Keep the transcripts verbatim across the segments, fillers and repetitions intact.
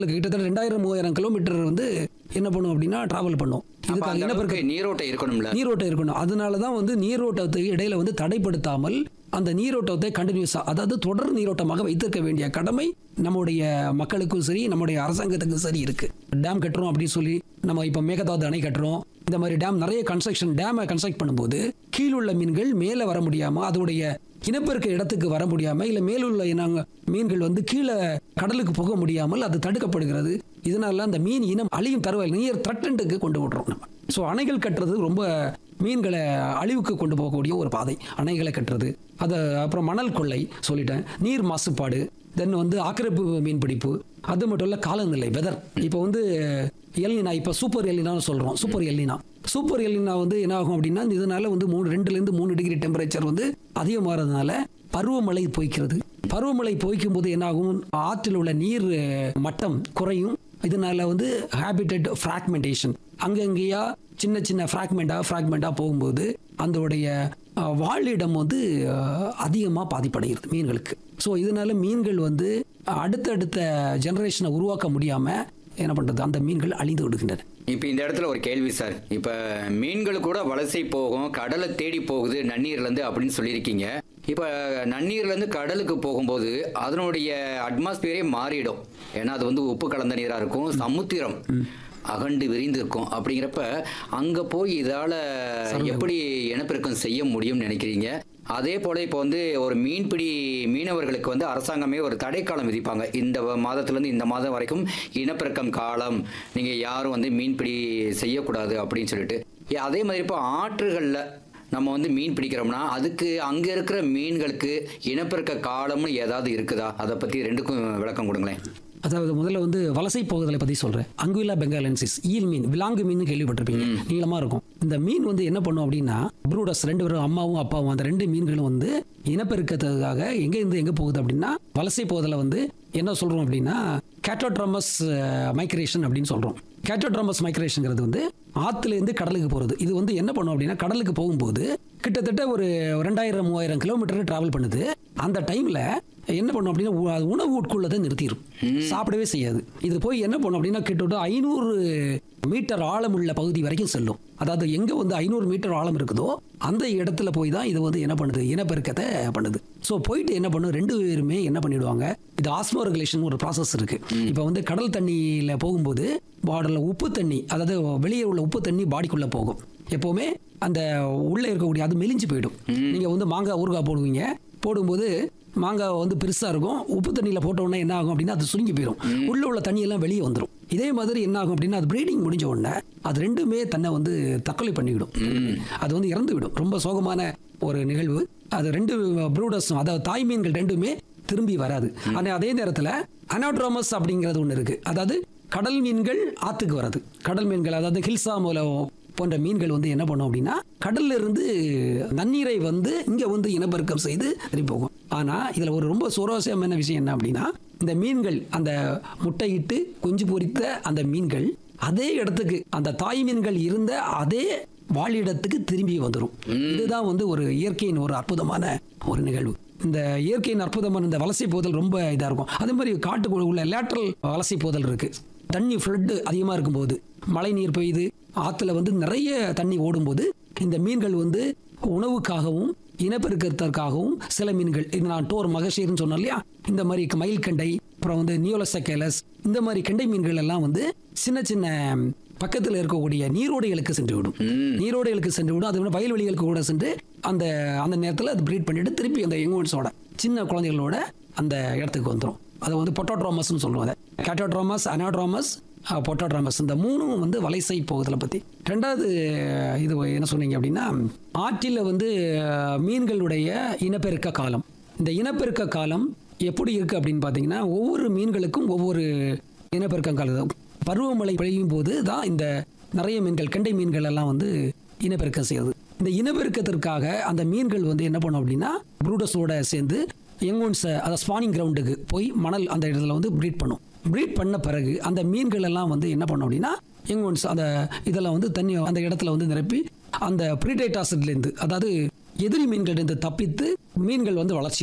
கிட்டத்தட்ட ரெண்டாயிரம் மூவாயிரம் கிலோமீட்டர் வந்து என்ன பண்ணும் அப்படின்னா டிராவல் பண்ணும். இதுக்காக இனப்பெருக்க நீரோட்டம் இருக்கணும்ல, நீரோட்டம் இருக்கணும். அதனால தான் வந்து நீரோட்டத்தை இடையில வந்து தடைப்படுத்தாமல் அந்த நீரோட்டத்தை கண்டினியூஸா, அதாவது தொடர் நீரோட்டமாக வைத்திருக்க வேண்டிய கடமை நம்முடைய மக்களுக்கும் சரி நம்முடைய அரசாங்கத்துக்கும் சரி இருக்கு. டேம் கட்டுறோம் அப்படின்னு சொல்லி நம்ம இப்ப மேகதாது அணை கட்டுறோம், இந்த மாதிரி டேம் நிறைய கன்ஸ்ட்ரக்ஷன் டேமை கன்ஸ்ட்ரக்ட் பண்ணும்போது கீழுள்ள மீன்கள் மேலே வர முடியாம, அதோடைய இனப்பெருக்க இடத்துக்கு வர முடியாம, இல்ல மேலுள்ள இனங்க மீன்கள் வந்து கீழே கடலுக்கு போக முடியாமல் அது தடுக்கப்படுகிறது. இதனால அந்த மீன் இனம் அழியும் தருவாயில் நியர் த்ரெட்டன்ட்டுக்கு கொண்டு விடுறோம் நம்ம. ஸோ அணைகள் கட்டுறது ரொம்ப மீன்களை அழிவுக்கு கொண்டு போகக்கூடிய ஒரு பாதை, அணைகளை கட்டுறது. அது அப்புறம் மணல் கொள்ளை சொல்லிட்டேன், நீர் மாசுபாடு, தென் வந்து ஆக்கிரமிப்பு மீன்பிடிப்பு, அது மட்டும் இல்ல காலநிலை வெதர். இப்போ வந்து எல்னினா, இப்போ சூப்பர் எல்னினான்னு சொல்றோம். சூப்பர் எல்னினா சூப்பர் எல்னினா வந்து என்ன ஆகும் அப்படின்னா, இதனால வந்து மூணு ரெண்டுல இருந்து மூணு டிகிரி டெம்பரேச்சர் வந்து அதிகமாகிறதுனால பருவமழை பொய்க்கிறது. பருவமழை பொய்க்கும் போது என்ன ஆகும், ஆற்றில் உள்ள நீர் மட்டம் குறையும். இதனால வந்து ஹேபிட்டட் ஃப்ராக்மெண்டேஷன், அங்கங்கேயா சின்ன சின்ன ஃப்ராக்மெண்டா ஃப்ராக்மெண்டா போகும்போது அதோடைய வாழிடம் வந்து அதிகமாக பாதிப்படைகிறது மீன்களுக்கு. ஸோ இதனால மீன்கள் வந்து அடுத்தடுத்த ஜெனரேஷனை உருவாக்க முடியாம என்ன பண்றது, அந்த மீன்கள் அழிந்து விடுகின்றன. இப்போ இந்த இடத்துல ஒரு கேள்வி சார், இப்போ மீன்கள் கூட வலசை போகும், கடலை தேடி போகுது நன்னீர்லேருந்து அப்படின்னு சொல்லியிருக்கீங்க. இப்போ நன்னீர்லேருந்து கடலுக்கு போகும்போது அதனுடைய அட்மாஸ்பியரே மாறிடும். ஏன்னா அது வந்து உப்பு கலந்த நீராக இருக்கும், சமுத்திரம் அகண்டு விரிந்து இருக்கும். அப்படிங்கிறப்ப அங்கே போய் இதால் எப்படி இனப்பெருக்கம் செய்ய முடியும்னு நினைக்கிறீங்க? அதே போல் இப்போ வந்து ஒரு மீன்பிடி மீனவர்களுக்கு வந்து அரசாங்கமே ஒரு தடைக்காலம் விதிப்பாங்க. இந்த மாதத்துலேருந்து இந்த மாதம் வரைக்கும் இனப்பெருக்கம் காலம், நீங்கள் யாரும் வந்து மீன்பிடி செய்யக்கூடாது அப்படின்னு சொல்லிட்டு. அதே மாதிரி இப்போ ஆற்றுகளில் நம்ம வந்து மீன் பிடிக்கிறோம்னா அதுக்கு அங்கே இருக்கிற மீன்களுக்கு இனப்பெருக்க காலம்னு ஏதாவது இருக்குதா? அதை பற்றி ரெண்டுக்கும் விளக்கம் கொடுங்களேன். அதாவது முதல்ல வந்து வலசை போகுதலை பற்றி சொல்கிறேன். அங்குயிலா பெங்காலென்சிஸ் ஈல் மீன், விலாங்கு மீன் கேள்விப்பட்டிருப்பீங்க, நீளமாக இருக்கும். இந்த மீன் வந்து என்ன பண்ணும் அப்படின்னா, ப்ரூடஸ் ரெண்டு பேரும் அம்மாவும் அப்பாவும் அந்த ரெண்டு மீன்களும் வந்து இனப்பெருக்கத்துக்காக எங்கேருந்து எங்கே போகுது அப்படின்னா, வலசை போகுதலை வந்து என்ன சொல்கிறோம் அப்படின்னா கேட்டோட்ராமஸ் மைக்ரேஷன் அப்படின்னு சொல்கிறோம். கேட்டோட்ராமஸ் மைக்ரேஷன்ங்கிறது வந்து ஆற்றுலேருந்து கடலுக்கு போகிறது. இது வந்து என்ன பண்ணும் அப்படின்னா, கடலுக்கு போகும்போது கிட்டத்தட்ட ஒரு ரெண்டாயிரம் மூவாயிரம் கிலோமீட்டர் டிராவல் பண்ணுது. அந்த டைமில் என்ன பண்ணும் அப்படின்னா, உணவு உட்கொள்ளதை நிறுத்திடும், சாப்பிடவே செய்யாது. இது போய் என்ன பண்ணும் அப்படின்னா கிட்டத்தட்ட ஐநூறு மீட்டர் ஆழம் உள்ள பகுதி வரைக்கும் செல்லும். அதாவது எங்கே வந்து ஐநூறு மீட்டர் ஆழம் இருக்குதோ அந்த இடத்துல போய் தான் இது வந்து என்ன பண்ணுது, இனப்பெருக்கத்தை பண்ணுது. ஸோ போயிட்டு என்ன பண்ணும், ரெண்டு பேருமே என்ன பண்ணிடுவாங்க, இது ஆஸ்மோ ரெகுலேஷன் ஒரு ப்ராசஸ் இருக்கு. இப்போ வந்து கடல் தண்ணியில் போகும்போது பாடில் உப்பு தண்ணி, அதாவது வெளியே உள்ள உப்பு தண்ணி பாடிக்குள்ளே போகும். எப்போவுமே அந்த உள்ளே இருக்கக்கூடிய அது மெலிஞ்சு போயிடும். நீங்கள் வந்து மாங்காய் ஊறுகாய் போடுவீங்க, போடும்போது மாங்காய் வந்து பெருசாக இருக்கும், உப்பு தண்ணியில் போட்ட உடனே என்ன ஆகும் அப்படின்னா அது சுருங்கி போயிடும், உள்ள உள்ள தண்ணியெல்லாம் வெளியே வந்துடும். இதே மாதிரி என்ன ஆகும் அப்படின்னா, அது ப்ரீடிங் முடிஞ்ச உடனே அது ரெண்டுமே தன்னை வந்து தற்கொலை பண்ணிவிடும், அது வந்து இறந்து விடும். ரொம்ப சோகமான ஒரு நிகழ்வு. அது ரெண்டு ப்ரூடர்ஸும், அதாவது தாய் மீன்கள் ரெண்டுமே திரும்பி வராது. ஆனால் அதே நேரத்தில் அனாட்ராமஸ் அப்படிங்கிறது ஒன்று இருக்கு. அதாவது கடல் மீன்கள் ஆற்றுக்கு வராது. கடல் மீன்கள் அதாவது ஹில்சா மூலம் போன்ற மீன்கள் வந்து என்ன பண்ணும் அப்படின்னா, கடல்ல இருந்து நன்னீரை வந்து இங்க வந்து இனப்பெருக்கம் செய்து திரும்பி போகும். ஆனா இதுல ஒரு ரொம்ப சுவாரஸ்யமான விஷயம் என்ன அப்படின்னா, இந்த மீன்கள் அந்த முட்டையிட்டு குஞ்சு பொரித்த அந்த மீன்கள் அதே இடத்துக்கு, அந்த தாய் மீன்கள் இருந்த அதே வாழிடத்துக்கு திரும்பி வந்துடும். இதுதான் வந்து ஒரு இயற்கையின் ஒரு அற்புதமான ஒரு நிகழ்வு. இந்த இயற்கையின் அற்புதமான இந்த வலசை போதல் ரொம்ப இதா இருக்கும். அதே மாதிரி காட்டுக்குள்ள உள்ள லேட்டரல் வலசை போதல் இருக்கு. தண்ணி ஃப்ளட் அதிகமா இருக்கும்போது, மழை நீர் பெய்யுது, ஆற்றுல வந்து நிறைய தண்ணி ஓடும்போது இந்த மீன்கள் வந்து உணவுக்காகவும் இனப்பெருக்கத்திற்காகவும் சில மீன்கள், இது நான் டோர் மகஷீர்னு சொன்னேன் இல்லையா, இந்த மாதிரி மயில் கண்டை, அப்புறம் வந்து நியோலசெக்கேலஸ், இந்த மாதிரி கெண்டை மீன்கள் எல்லாம் வந்து சின்ன சின்ன பக்கத்தில் இருக்கக்கூடிய நீரோடைகளுக்கு சென்று விடும். நீரோடைகளுக்கு சென்று விடும். அது வயல்வெளிகளுக்கு கூட சென்று அந்த அந்த நேரத்தில் அது ப்ரீட் பண்ணிட்டு திருப்பி அந்த யங்ஒன்ஸோட சின்ன குழந்தைகளோட அந்த இடத்துக்கு வந்துடும். அதை வந்து பொட்டோட்ராமஸ்ன்னு சொல்லுவாங்க. கேட்டோட்ராமஸ், அனாட்ராமஸ், பொட்டோட்ராமஸ், இந்த மூணும் வந்து வலசை போகுதலை பற்றி. ரெண்டாவது இது என்ன சொன்னீங்க அப்படின்னா, ஆற்றில் வந்து மீன்களுடைய இனப்பெருக்க காலம். இந்த இனப்பெருக்க காலம் எப்படி இருக்கு அப்படின்னு பார்த்தீங்கன்னா, ஒவ்வொரு மீன்களுக்கும் ஒவ்வொரு இனப்பெருக்க காலம். பருவமழை பெய்யும் போது தான் இந்த நிறைய மீன்கள், கெண்டை மீன்கள் எல்லாம் வந்து இனப்பெருக்கம் செய்யுது. இந்த இனப்பெருக்கத்திற்காக அந்த மீன்கள் வந்து என்ன பண்ணும் அப்படின்னா, ப்ரூடஸோட சேர்ந்து யங்ஒன்ஸை, அதை ஸ்பானிங் கிரவுண்டுக்கு போய் மணல் அந்த இடத்துல வந்து ப்ரீட் பண்ணும். ப்ரீட் பண்ண பிறகு அந்த மீன்கள் எல்லாம் வந்து என்ன பண்ணும் அப்படின்னா, யங்ஒன்ஸ் அந்த இதெல்லாம் வந்து தண்ணி அந்த இடத்துல வந்து நிரப்பி அந்த ப்ரீடேட்டாஸ்லேருந்து, அதாவது எதிரி மீன்கள்லேருந்து தப்பித்து மீன்கள் வந்து வளர்ச்சி அடையும்.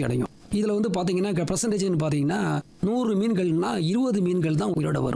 இதுல வந்து பாத்தீங்கன்னா பர்சன்டேஜ் பாத்தீங்கன்னா நூறு மீன்கள்னா இருபது மீன்கள் தான் உயிரோட வரும்.